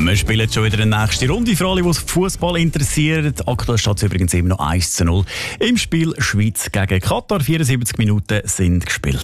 Wir spielen schon wieder eine nächste Runde. Für alle, die sich Fußball interessiert. Aktuell steht es übrigens immer noch 1:0 im Spiel Schweiz gegen Katar. 74 Minuten sind gespielt.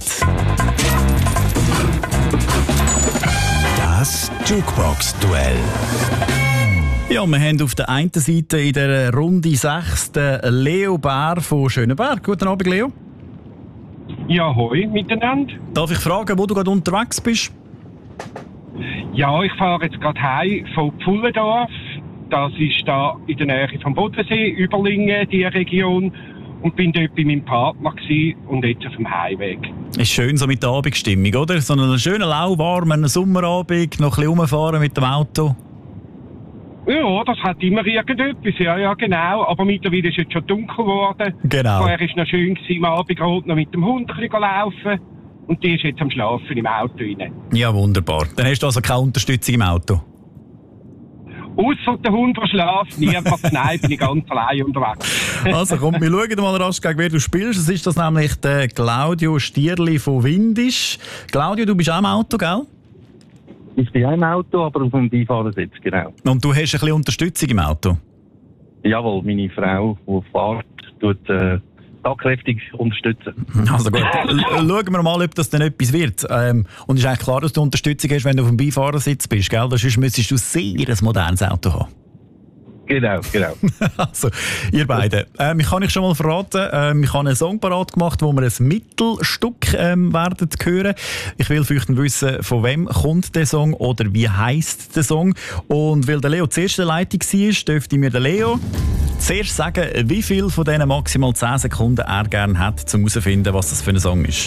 Das Jukebox-Duell. Ja, wir haben auf der einen Seite in der Runde 6 den Leo Bär von Schönenberg. Guten Abend, Leo. Ja, hoi miteinander. Darf ich fragen, wo du gerade unterwegs bist? Ja, ich fahre jetzt gerade heim von Pfullendorf. Das ist da in der Nähe vom Bodensee, Überlingen, die Region. Und bin dort bei meinem Partner gewesen und jetzt auf dem Heimweg. Ist schön so mit der Abendstimmung, oder? So einen schönen, lauwarmen Sommerabend, noch ein bisschen rumfahren mit dem Auto. Ja, das hat immer irgendetwas, ja, genau. Aber mittlerweile ist es jetzt schon dunkel geworden. Genau. Vorher war es noch schön am Abendrot noch mit dem Hund ein bisschen laufen. Und die ist jetzt am Schlafen im Auto rein. Ja, wunderbar. Dann hast du also keine Unterstützung im Auto? Ausser der Hund, der schläft, niemand, nein, bin ich ganz allein unterwegs. Also komm, wir schauen mal rasch, gegen wer du spielst. Es ist das nämlich der Claudio Stierli von Windisch. Claudio, du bist auch im Auto, gell? Ich bin auch im Auto, aber auf dem Beifahrersitz, genau. Und du hast ein bisschen Unterstützung im Auto? Jawohl, meine Frau, die fährt, tut tatkräftig unterstützen. Also gut, schauen wir mal, ob das dann etwas wird. Und es ist eigentlich klar, dass du Unterstützung hast, wenn du auf dem Beifahrersitz bist, gell? Sonst müsstest du sehr ein modernes Auto haben. Genau. Also, ihr beiden. Ich kann euch schon mal verraten, ich habe einen Song parat gemacht, wo wir ein Mittelstück werden hören. Ich will für euch wissen, von wem kommt der Song oder wie heisst der Song. Und weil der Leo zuerst in der Leitung war, dürfte mir der Leo zuerst sagen, wie viel von diesen maximal 10 Sekunden er gerne hat, um herauszufinden, was das für ein Song ist.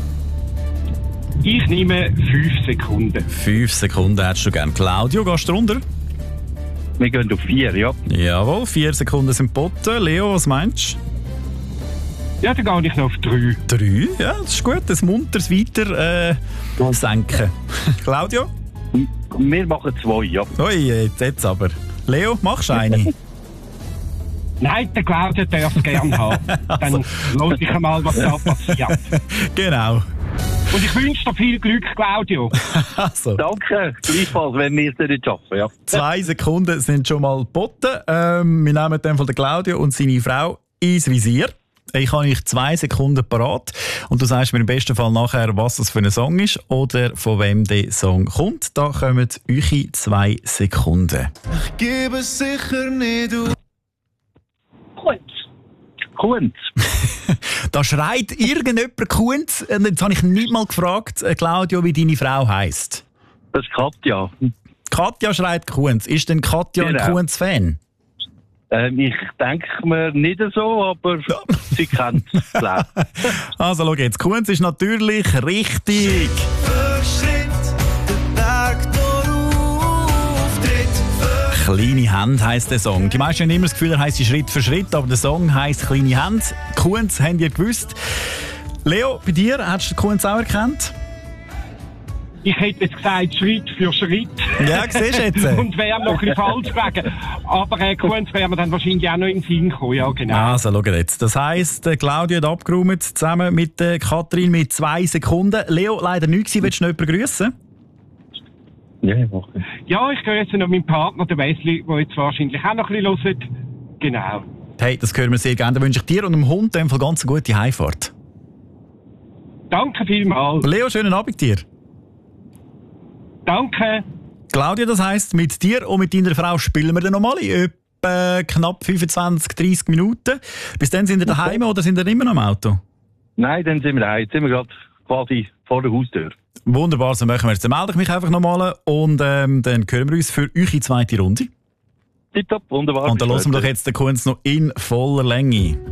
Ich nehme 5 Sekunden. 5 Sekunden hättest du gerne. Claudio, gehst du runter? Wir gehen auf 4, ja. Jawohl, 4 Sekunden sind geboten. Leo, was meinst du? Ja, dann gehe ich noch auf 3. 3? Ja, das ist gut. Ein munteres Weiter senken. Claudio? Wir machen 2, ja. Ui, jetzt aber. Leo, machst du eine? Nein, der Claudio darf es gerne haben. Dann lass ich einmal, was da passiert. Genau. Und ich wünsche dir viel Glück, Claudio. Also. Danke, gleichfalls, wenn wir es nicht schaffen, ja. 2 Sekunden sind schon mal geboten. Wir nehmen dann von der Claudio und seine Frau ins Visier. Ich habe euch 2 Sekunden parat und du sagst mir im besten Fall nachher, was das für ein Song ist oder von wem der Song kommt. Da kommen eure 2 Sekunden. Ich gebe es sicher nicht auf. Kunz. Da schreit irgendjemand Kunz. Und jetzt habe ich nicht mal gefragt, Claudio, wie deine Frau heisst. Das ist Katja. Katja schreit Kunz. Ist denn Katja ein Genau. Kunz-Fan? Ich denke mir nicht so, aber sie kennt es. Also schau jetzt, Kunz ist natürlich richtig. «Kleine Hände» heisst der Song. Die meisten haben immer das Gefühl, er heisst Schritt für Schritt, aber der Song heisst «Kleine Hände». Kunz habt ihr gewusst. Leo, bei dir, hast du Kunz auch erkannt? Ich hätte jetzt gesagt, Schritt für Schritt. Ja, siehst du jetzt. Und wäre noch ein bisschen falsch gewesen. Aber Kunz wäre mir dann wahrscheinlich auch noch in den Sinn gekommen, ja, genau. Also, schau jetzt. Das heisst, Claudia hat abgeräumt, zusammen mit Katrin mit 2 Sekunden. Leo, leider nicht gewesen. Willst du noch jemanden grüssen? Ja, ich mache. Ja, ich grüße noch meinen Partner, den Wesley, der jetzt wahrscheinlich auch noch ein bisschen hört. Genau. Hey, das hören wir sehr gerne. Dann wünsche ich dir und dem Hund in dem Fall ganz eine gute Heimfahrt. Danke vielmals. Leo, schönen Abend dir. Danke. Claudia, das heisst, mit dir und mit deiner Frau spielen wir dann nochmal in etwa knapp 25, 30 Minuten. Bis dann sind wir daheim oder sind wir immer noch im Auto? Nein, dann sind wir da. Jetzt sind wir gerade quasi vor der Haustür. Wunderbar, so machen wir jetzt. Dann melde ich mich einfach nochmal und dann hören wir uns für eure zweite Runde. Tipptopp, wunderbar. Und dann hören wir doch jetzt den Kunz noch in voller Länge.